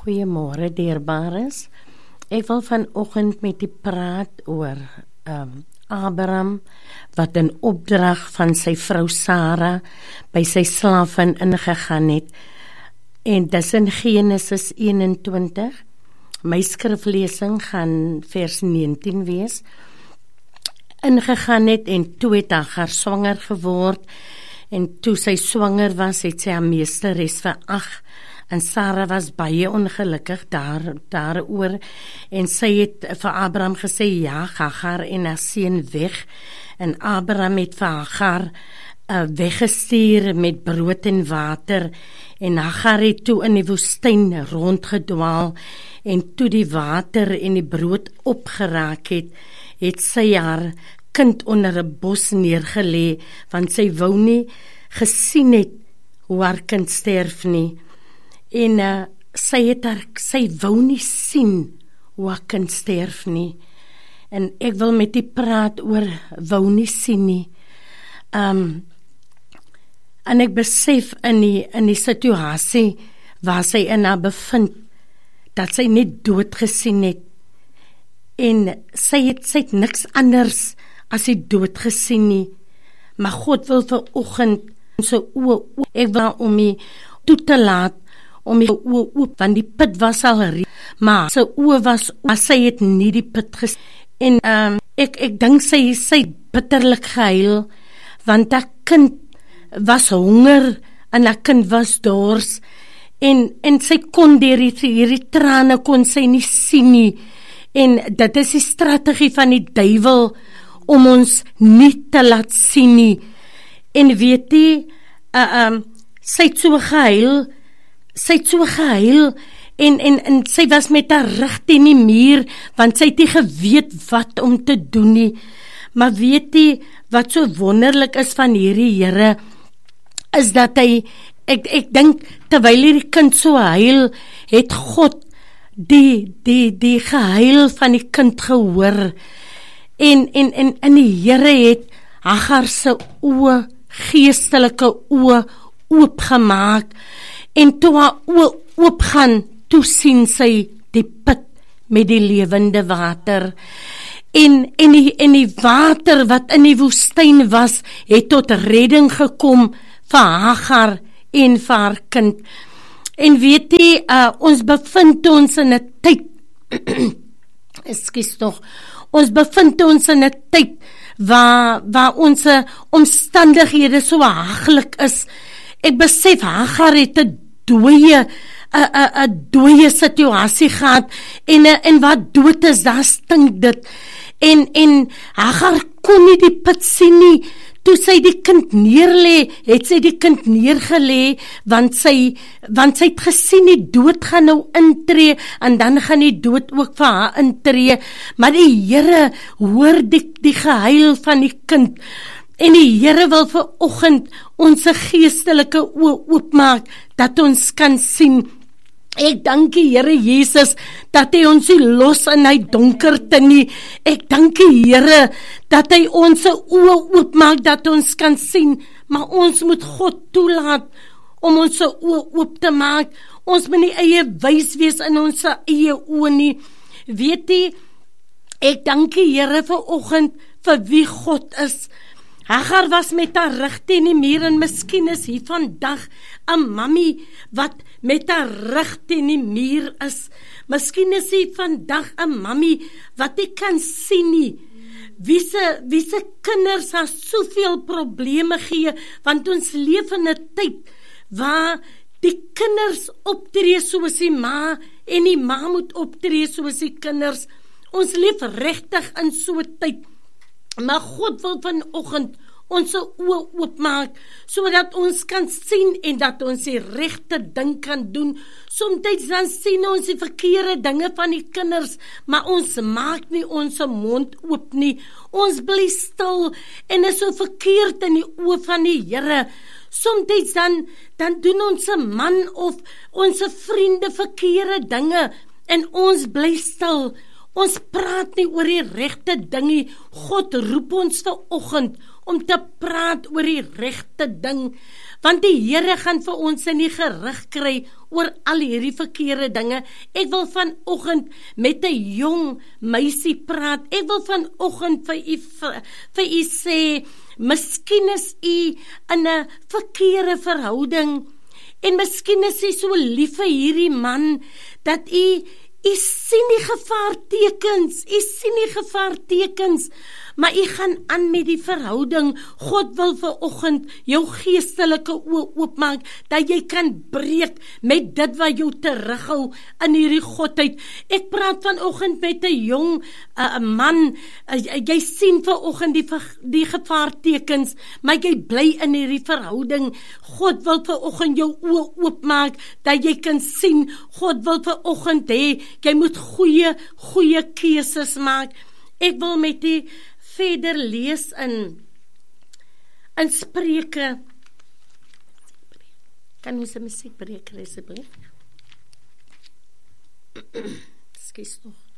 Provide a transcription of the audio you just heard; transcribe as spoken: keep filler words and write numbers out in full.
Goeiemôre dierbares. Ek wil vanoggend met u praat oor um, Abraham wat 'n opdrag van sy vrou Sara by sy slaafin ingegaan het. En dis in Genesis eenentwintig. My skriflesing gaan vers negentien wees. Ingegaan het en toe het Hagar swanger geword. En toe sy swanger was, het sy haar meesteres verag. En Sara was baie ongelukkig daar, daaroor. En sy het vir Abraham gesê, ja, Hagar en haar seun weg. En Abraham het vir Hagar uh, weggestuur met brood en water. En Hagar het toe in die woestyn rondgedwaal. En toe die water en die brood opgeraak het, het sy haar kind onder 'n bos neergelê, want sy wou nie gesien het hoe haar kind sterf nie. En uh, sy het haar, sy wou nie sien hoe haar kind sterf nie. En ek wil met die praat oor wou nie sien nie. Um, en ek besef in die, in die situasie waar sy in haar bevind, dat sy net dood gesien het. En sy het, sy het niks anders as die dood gesien nie. Maar God wil vanoggend sy oë oop. Ek wil om my toe te laat, om my oë oop, want die put was al reed. Maar sy oë was, maar sy het nie die put gesien. En um, ek, ek dink sy, sy bitterlik gehuil, want haar kind was honger, en haar kind was dors, en, en sy kon deur hierdie trane kon sy nie sien nie. En dit is die strategie van die duiwel, om ons nie te laat sien nie. En weet jy, uh, um, sy het so gehuil, sy het so gehuil, en, en, en sy was met haar rug teen die muur, want sy het nie geweet wat om te doen nie. Maar weet jy, wat so wonderlik is van hierdie Here, is dat hy, ek, ek dink, terwyl hierdie kind so huil, het God die, die, die gehuil van die kind gehoor. En, en, en, en die Here het Hagar se oë, geestelike oë, oopgemaak, en toe haar oë oopgaan, toe sien sy die put met die lewende water, en, en, die, en die water wat in die woestyn was, het tot redding gekom vir Hagar en vir haar kind. En weet jy, uh, ons bevind ons in 'n tyd, ekskuus tog, ons bevind ons in 'n tyd, waar, waar ons omstandighede so haglik is. Ek besef, Hagar het 'n dooie, 'n dooie situasie gehad, en, en wat dood is, daar stink dit. En, en Hagar kon nie die put sien nie. Toe sy die kind neerlê, het sy die kind neergelê, want sy, want sy het gesien die dood gaan nou intree, en dan gaan die dood ook vir haar intree. Maar die Here hoor die, die gehuil van die kind, en die Here wil vanoggend ons geestelike oë oopmaak, dat ons kan sien. Ek dank die Here Jesus, dat hy ons nie los in hy donkerte nie. Ek dank die Here, dat hy ons oë oopmaak, dat ons kan sien, maar ons moet God toelaat, om ons oë oop te maak. Ons moet nie eie wys wees in ons eie oë nie. Weet jy, ek dank die Here vanoggend, vir wie God is. Hagar was met haar rug teen die muur, en miskien is hier vandag 'n mammy wat met haar rug teen die muur is. Miskien is hier vandag 'n mammy wat nie kan sien nie. Wie se, wie se kinders haar soveel probleme gee, want ons leef in 'n tyd waar die kinders optree soos die ma, en die ma moet optree soos die kinders. Ons leef regtig in so 'n tyd. Maar God wil vanoggend ons oë oopmaak, sodat ons kan sien, en dat ons die regte ding kan doen. Somtyds dan sien ons die verkeerde dinge van die kinders, maar ons maak nie ons mond oop nie. Ons bly stil, en is so verkeerd in die oë van die Here. Somtyds dan, dan doen ons man of ons vriende verkeerde dinge, en ons bly stil. Ons praat nie oor die regte ding nie. God roep ons vanoggend om te praat oor die regte ding, want die Here gaan vir ons in die gerig kry oor al hierdie verkeerde dinge. Ek wil vanoggend met 'n jong meisie praat. Ek wil vanoggend vir u vir u sê, miskien is u in 'n verkeerde verhouding en miskien is u so lief vir hierdie man dat u u sien die gevaartekens, u sien die gevaartekens, maar u gaan aan met die verhouding. God wil vanoggend jou geestelike oë oopmaak, dat jy kan breek met dit wat jou terughou in hierdie godheid. Ek praat vanoggend met 'n jong uh, man, uh, jy sien vanoggend die, die gevaartekens, maar jy bly in hierdie verhouding. God wil vanoggend jou oë oopmaak, dat jy kan sien. God wil vanoggend hê, jy moet goeie, goeie keuses maak. Ek wil met die verder lees in in Spreuke. Kan ons 'n musiekbreek asseblief? Skus nog.